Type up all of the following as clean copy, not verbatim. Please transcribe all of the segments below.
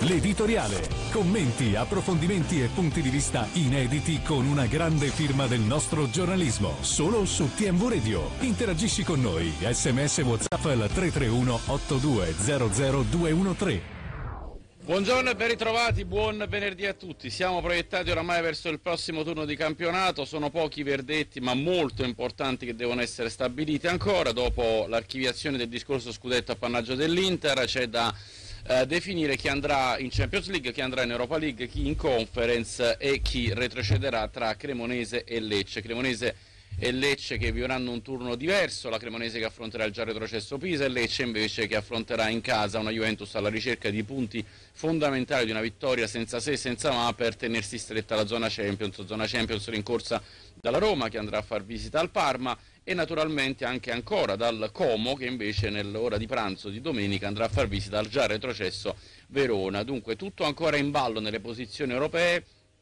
L'editoriale. Commenti, approfondimenti e punti di vista inediti con una grande firma del nostro giornalismo. Solo su TMV Radio. Interagisci con noi. SMS WhatsApp al 331 8200 213. Buongiorno e ben ritrovati, buon venerdì a tutti. Siamo proiettati oramai verso il prossimo turno di campionato, sono pochi i verdetti ma molto importanti che devono essere stabiliti ancora. Dopo l'archiviazione del discorso scudetto appannaggio dell'Inter c'è da definire chi andrà in Champions League, chi andrà in Europa League, chi in Conference e chi retrocederà tra Cremonese e Lecce. Cremonese e Lecce che vivranno un turno diverso, la Cremonese che affronterà il già retrocesso Pisa e Lecce invece che affronterà in casa una Juventus alla ricerca di punti fondamentali, di una vittoria senza se e senza ma per tenersi stretta la zona Champions rincorsa dalla Roma che andrà a far visita al Parma e naturalmente anche ancora dal Como che invece nell'ora di pranzo di domenica andrà a far visita al già retrocesso Verona. Dunque tutto ancora in ballo nelle posizioni europee,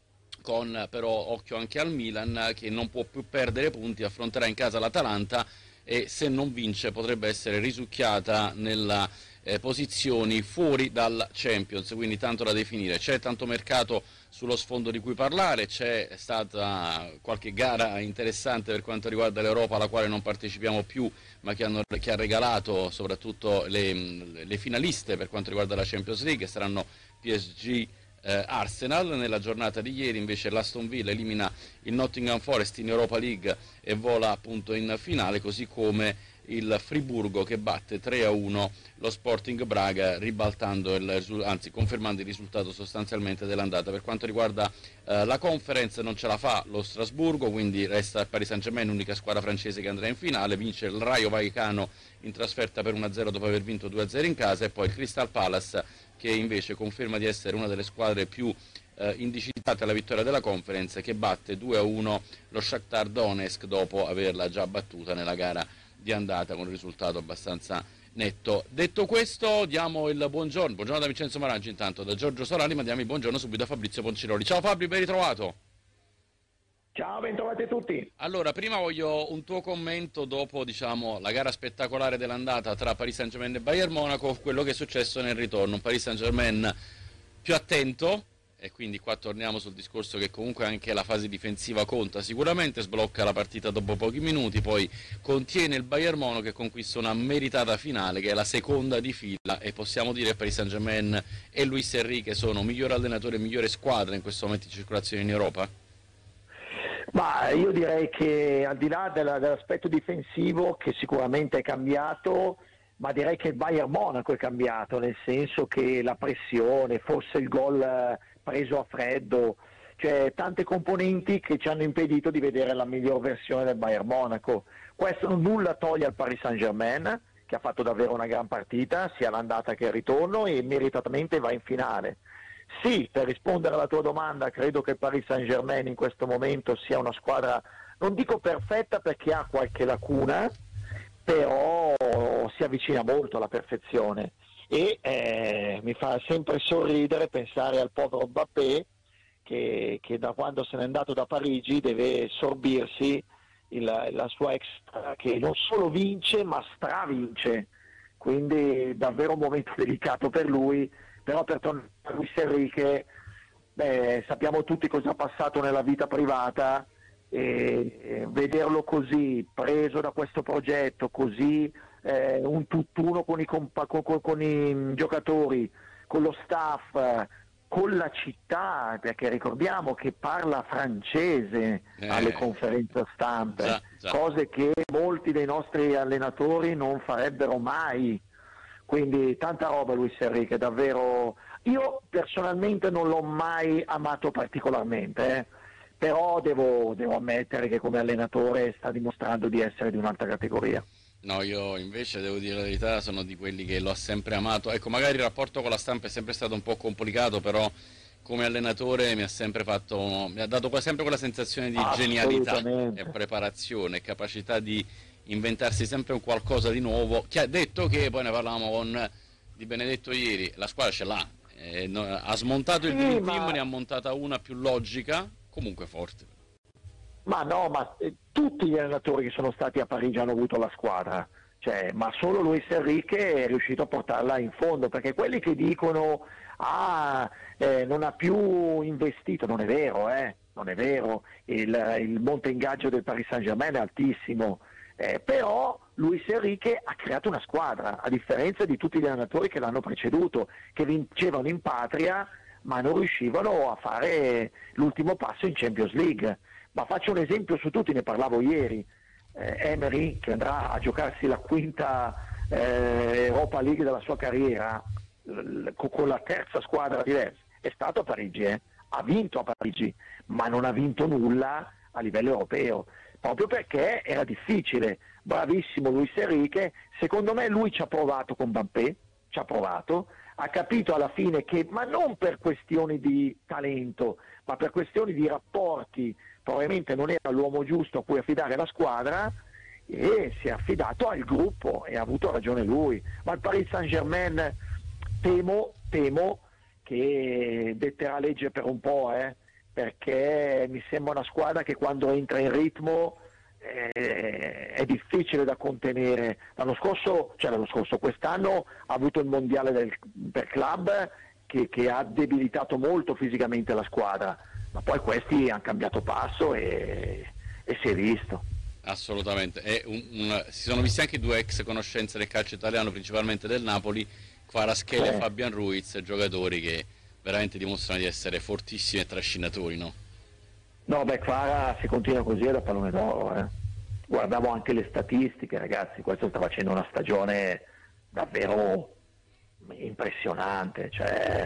con però occhio anche al Milan che non può più perdere punti, affronterà in casa l'Atalanta e se non vince potrebbe essere risucchiata nella posizioni fuori dal Champions, quindi tanto da definire. C'è tanto mercato sullo sfondo di cui parlare, c'è stata qualche gara interessante per quanto riguarda l'Europa alla quale non partecipiamo più ma che ha regalato soprattutto le finaliste per quanto riguarda la Champions League, saranno PSG Arsenal. Nella giornata di ieri invece l'Aston Villa elimina il Nottingham Forest in Europa League e vola appunto in finale, così come il Friburgo che batte 3-1 lo Sporting Braga confermando il risultato sostanzialmente dell'andata. Per quanto riguarda la Conference non ce la fa lo Strasburgo, quindi resta il Paris Saint-Germain, l'unica squadra francese che andrà in finale, vince il Rayo Vallecano in trasferta per 1-0 dopo aver vinto 2-0 in casa e poi il Crystal Palace che invece conferma di essere una delle squadre più indicizzate alla vittoria della Conference, che batte 2-1 lo Shakhtar Donetsk dopo averla già battuta nella gara di andata con un risultato abbastanza netto. Detto questo diamo il buongiorno da Vincenzo Marangi, intanto da Giorgio Solani, ma diamo il buongiorno subito a Fabrizio Ponciroli. Ciao Fabri, ben ritrovato. Ciao, bentrovati a tutti. Allora, prima voglio un tuo commento dopo, la gara spettacolare dell'andata tra Paris Saint-Germain e Bayern Monaco, quello che è successo nel ritorno. Un Paris Saint-Germain più attento, e quindi qua torniamo sul discorso che comunque anche la fase difensiva conta, sicuramente sblocca la partita dopo pochi minuti, poi contiene il Bayern Monaco che conquista una meritata finale, che è la seconda di fila, e possiamo dire che Paris Saint-Germain e Luis Enrique sono migliore allenatore e migliore squadra in questo momento in circolazione in Europa? Ma io direi che al di là dell'aspetto difensivo, che sicuramente è cambiato, ma direi che il Bayern Monaco è cambiato, nel senso che la pressione, forse il gol preso a freddo, cioè tante componenti che ci hanno impedito di vedere la miglior versione del Bayern Monaco. Questo nulla toglie al Paris Saint-Germain, che ha fatto davvero una gran partita, sia l'andata che il ritorno, e meritatamente va in finale. Sì, per rispondere alla tua domanda, credo che il Paris Saint-Germain in questo momento sia una squadra, non dico perfetta perché ha qualche lacuna, però si avvicina molto alla perfezione e mi fa sempre sorridere pensare al povero Mbappé che da quando se n'è andato da Parigi deve sorbirsi la sua ex, che non solo vince ma stravince, quindi davvero un momento delicato per lui. Però per tornare a Luis Enrique, sappiamo tutti cosa ha passato nella vita privata, e vederlo così, preso da questo progetto, così un tutt'uno con i giocatori, con lo staff, con la città, perché ricordiamo che parla francese alle conferenze stampe, già. Cose che molti dei nostri allenatori non farebbero mai. Quindi tanta roba Luis Enrique, davvero. Io personalmente non l'ho mai amato particolarmente, però devo ammettere che come allenatore sta dimostrando di essere di un'altra categoria. No, io invece devo dire la verità, sono di quelli che lo ha sempre amato. Ecco, magari il rapporto con la stampa è sempre stato un po' complicato, però come allenatore mi ha dato sempre quella sensazione di genialità e preparazione, capacità di inventarsi sempre un qualcosa di nuovo. Che ha detto che, poi ne parlavamo di Benedetto ieri, la squadra ce l'ha, ha smontato il Dream Team, ne ha montata una più logica, comunque forte. Ma no, tutti gli allenatori che sono stati a Parigi hanno avuto la squadra, cioè, ma solo Luis Enrique è riuscito a portarla in fondo, perché quelli che dicono non ha più investito, non è vero, non è vero, il monte ingaggio del Paris Saint-Germain è altissimo, però Luis Enrique ha creato una squadra, a differenza di tutti gli allenatori che l'hanno preceduto, che vincevano in patria ma non riuscivano a fare l'ultimo passo in Champions League. Ma faccio un esempio su tutti, ne parlavo ieri, Emery, che andrà a giocarsi la quinta Europa League della sua carriera con la terza squadra diversa, è stato a Parigi, ha vinto a Parigi, ma non ha vinto nulla a livello europeo, proprio perché era difficile. Bravissimo Luis Enrique, secondo me lui ci ha provato con Mbappé, ha capito alla fine che, ma non per questioni di talento, ma per questioni di rapporti, probabilmente non era l'uomo giusto a cui affidare la squadra, e si è affidato al gruppo, e ha avuto ragione lui. Ma il Paris Saint-Germain temo che detterà legge per un po', perché mi sembra una squadra che quando entra in ritmo è difficile da contenere. Quest'anno ha avuto il mondiale per club che ha debilitato molto fisicamente la squadra, ma poi questi hanno cambiato passo e si è visto. Assolutamente, si sono visti anche due ex conoscenze del calcio italiano, principalmente del Napoli, Kvaratskhelia e Fabian Ruiz, giocatori che veramente dimostrano di essere fortissimi e trascinatori, no? No, Kvara, se continua così è da pallone d'oro. Guardavo anche le statistiche, ragazzi, questo sta facendo una stagione davvero impressionante, cioè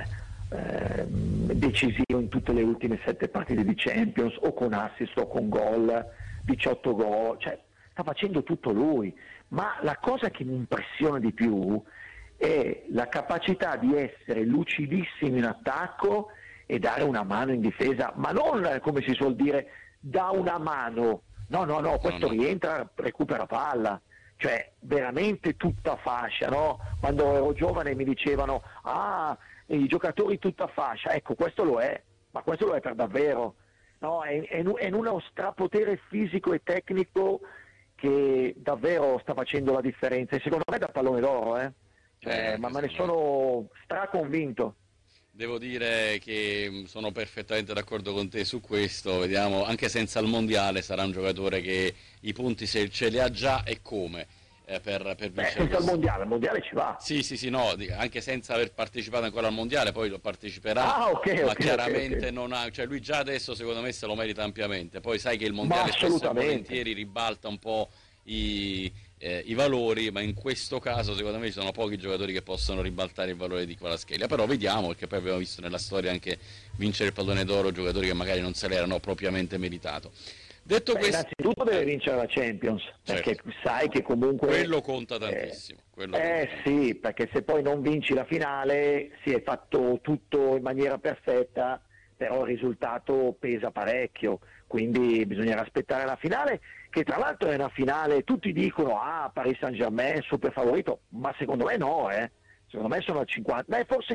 decisivo in tutte le ultime 7 partite di Champions, o con assist o con gol, 18 gol, cioè sta facendo tutto lui. Ma la cosa che mi impressiona di più è la capacità di essere lucidissimo in attacco e dare una mano in difesa, ma non, come si suol dire, da una mano, no, questo rientra, recupera palla, cioè veramente tutta fascia, no? Quando ero giovane mi dicevano i giocatori tutta fascia, ecco, questo lo è, ma questo lo è per davvero, no? È in uno strapotere fisico e tecnico che davvero sta facendo la differenza, e secondo me da pallone d'oro, ma me ne sono straconvinto. Devo dire che sono perfettamente d'accordo con te su questo, vediamo, anche senza il mondiale sarà un giocatore che i punti se ce li ha già, e come per vincere. Senza il mondiale ci va. Sì, no, anche senza aver partecipato ancora al mondiale, poi lo parteciperà, ma chiaramente non ha, cioè lui già adesso secondo me se lo merita ampiamente, poi sai che il mondiale spesso e volentieri ribalta un po' i valori, ma in questo caso secondo me ci sono pochi giocatori che possono ribaltare il valore di Kvaratskhelia, però vediamo, perché poi abbiamo visto nella storia anche vincere il pallone d'oro giocatori che magari non se l'erano propriamente meritato. Detto questo, innanzitutto deve vincere la Champions, perché sai che comunque quello conta tantissimo. Sì, perché se poi non vinci la finale si è fatto tutto in maniera perfetta, però il risultato pesa parecchio, quindi bisognerà aspettare la finale, che tra l'altro è una finale, tutti dicono Paris Saint-Germain super favorito, ma secondo me no, secondo me sono al 50, forse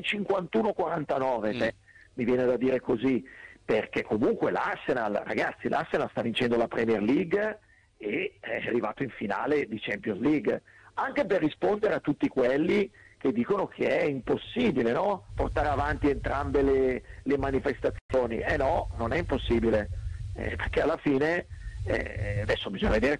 51-49, mi viene da dire così, perché comunque l'Arsenal sta vincendo la Premier League e è arrivato in finale di Champions League, anche per rispondere a tutti quelli che dicono che è impossibile, no? Portare avanti entrambe le manifestazioni. No, non è impossibile, perché alla fine adesso bisogna vedere